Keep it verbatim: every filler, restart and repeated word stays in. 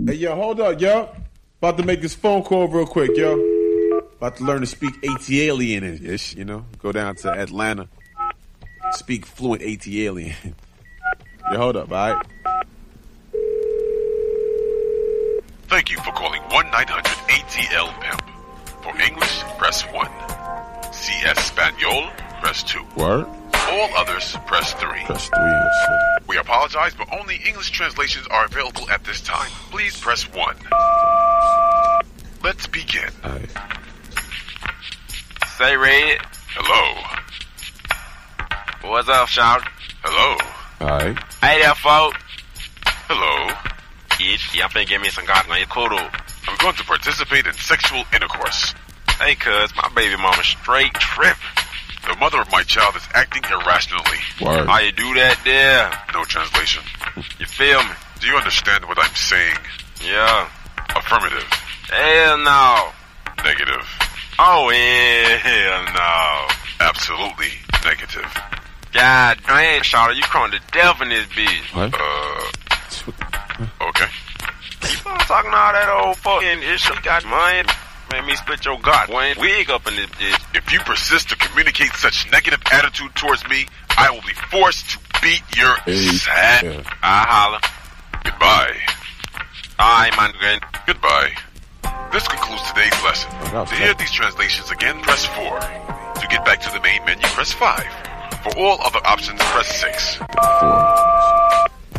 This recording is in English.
Hey, yo, hold up, yo. About to make this phone call real quick, yo. About to learn to speak ATLian-ish, you know? Go down to Atlanta. Speak fluent ATLian. Yo, hold up, all right? Thank you for calling one nine hundred A T L Pimp. For English, press one. Si es Espanol, press two. Word? All others, press three. Press three and shit. We apologize, but only English translations are available at this time. Please press one. Let's begin. All right. Say, Red. Hello. What's up, shout? Hello. All right. Hey there, folk. Hello. Bitch, yeah, I'm finna give me some goddamn your kudo. I'm going to participate in sexual intercourse. Hey, cuz, my baby mama straight trip. The mother of my child is acting irrationally. Word. How you do that there? No translation. You feel me? Do you understand what I'm saying? Yeah. Affirmative. Hell no. Negative. Oh, hell no. Absolutely negative. God damn, shout, you crawling to death in this bitch. What? Uh, okay. Keep on talking all that old fucking issue. You got mine. Made me split your god Wayne wig up in this bitch. If you persist to communicate such negative attitude towards me, I will be forced to beat your Hey, sad. yeah. I holler. Goodbye. Alright, man. Good. Goodbye. This concludes today's lesson. Oh, that was To hear tough. these translations again, press four. To get back to the main menu, press five. For all other options, press six. Four.